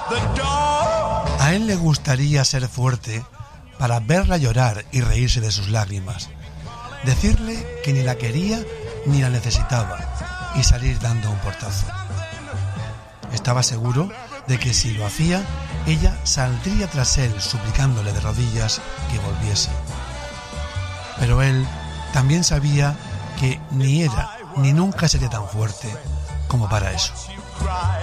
A él le gustaría ser fuerte para verla llorar y reírse de sus lágrimas, decirle que ni la quería ni la necesitaba y salir dando un portazo. Estaba seguro de que si lo hacía, ella saldría tras él suplicándole de rodillas que volviese. Pero él también sabía que ni era ni nunca sería tan fuerte como para eso.